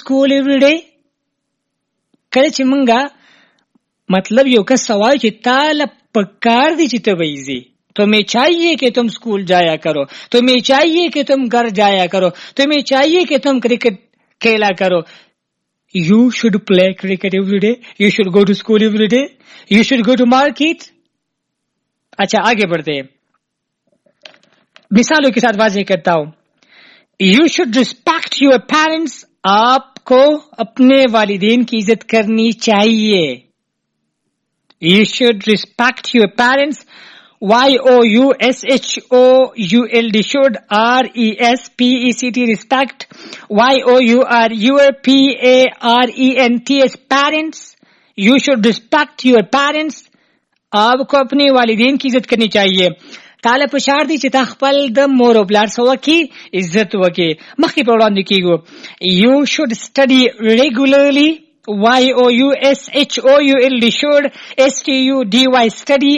school every day? کله چې مونږه मतलब یو کا سوال چې تعالی پکار دی چې ته وایي تمہیں چاہیے کہ تم اسکول جایا کرو, تمہیں چاہیے کہ تم گھر جایا کرو, تمہیں چاہیے کہ تم کرکٹ کھیلا کرو. You should play cricket every day. You should go to school every day. You should go to market. اچھا آگے بڑھتے ہیں, مثالوں کے ساتھ واضح کرتا ہوں. You should respect your parents. آپ کو اپنے والدین کی عزت کرنی چاہیے. You should respect your parents. YOUSHOULD should, RESPECT respect, YOURPARENTS parents. You should respect your parents. آپ کو اپنے والدین کی عزت کرنی چاہیے. تعالی پشار دی چې تخپل د مور او پلار سره کی عزت وکي. مخکې په وړاندې کیږو. You should study regularly. YOUSHOULD should, STUDY study,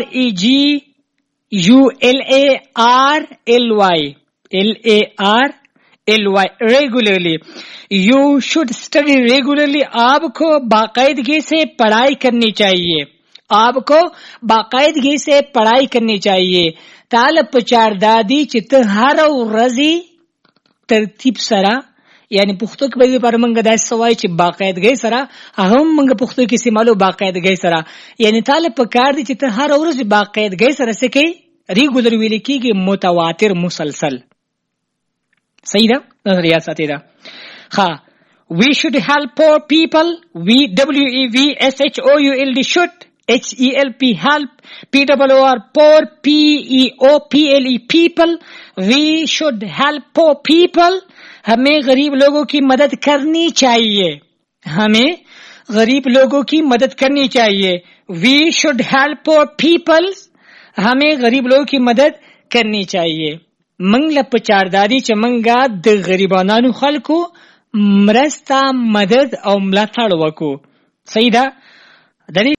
REGULARLY regularly. You should study regularly. آپ کو باقاعدگی سے پڑھائی کرنی چاہیے. آپ کو باقاعدگی سے پڑھائی کرنی چاہیے. طالب پچار دادی چې ته هر ورځ ترتیب سره یعنی پښتو کې به پر منګه داس سوای چې باقاعدګۍ سره هم منګه پښتو کې سیمالو باقاعدګۍ سره یعنی طالب په کار دي چې ته هر ورځ باقاعدګۍ سره سکے ریګولر ویل کېږي متواتر مسلسل. صحیح ده نظریات ساتي ده. ها we should help poor people. WEVSHOULD should, HELP help, POOR poor, PEOPLE people. We should help poor people. ہمیں غریب لوگوں کی مدد کرنی چاہیے. ہمیں غریب لوگوں کی مدد کرنی چاہیے. We should help poor people. ہمیں غریب لوگوں کی مدد کرنی چاہیے. منگ لپچارداری چې منګه د غریبانو خلکو مرسته مدد او ملاتړ وکړو. صحیح ده. دلی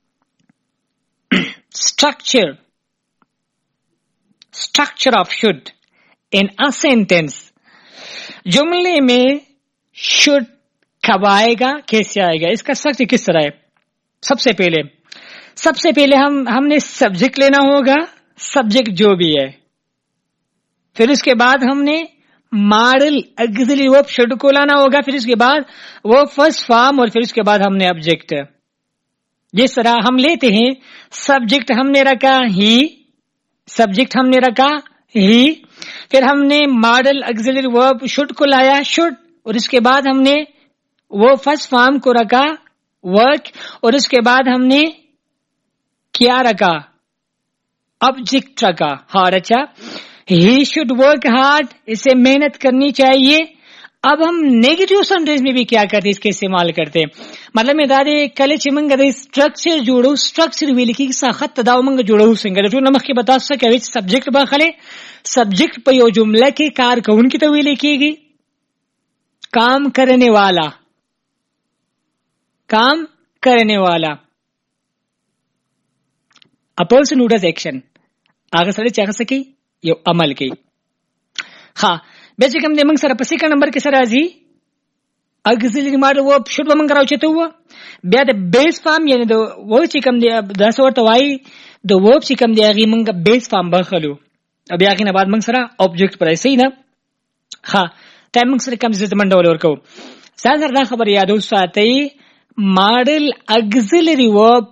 structure of should in a sentence. جملے میں should کب آئے گا, کیسے آئے گا, اس کا سخت کس طرح ہے. سب سے پہلے ہم نے سبجیکٹ لینا ہوگا, سبجیکٹ جو بھی ہے. پھر اس کے بعد ہم نے ماڈل ایگزیلری ورب شڈ کو لانا ہوگا. پھر اس کے بعد وہ فرسٹ فارم اور پھر اس کے بعد ہم نے آبجیکٹ. جس طرح ہم لیتے ہیں سبجیکٹ ہم نے رکھا ہی, پھر ہم نے ماڈل ایگزیلری ورب شڈ کو لایا شڈ, اور اس کے بعد ہم نے وہ فرسٹ فارم کو رکھا ورک, اور اس کے بعد ہم نے کیا رکھا آبجیکٹ رکھا ہارڈ. اچھا ہی شوڈ ورک ہارڈ, اسے محنت کرنی چاہیے. اب ہم نیگیٹو سینٹینس میں بھی کیا کرتے اس کے استعمال کرتے. مطلب میں دادے کله چې موږ د سټرکچر جوړو, سټرکچر ویل کېږي ساخت تداو موږ جوړو څنګه ټول نمخ کې بتا څه کوي سبجیکټ باخله. سبجیکٹ په یو جمله کې کار کوونکی ته ویل کېږي کام کرنے والا. a person who does action. هغه سره چې هغه سکی یو عمل کوي. ها به چې کوم د موږ سره په سیکنډ نمبر کې سره راځي اګزیلری ماډل ورب شوډ به موږ راوچته و. بیا د بیس فارم یعنی د ورب چې کوم دی د څورته وای د ورب چې کوم دی هغه موږ بیس فارم بخلو. بیا هغه نه بعد موږ سره آبجیکټ پر ایسي نه. ها ته موږ سره کوم څه منډول ورکو. ځان سره دا خبر یادو ساتي ماډل اګزیلری ورب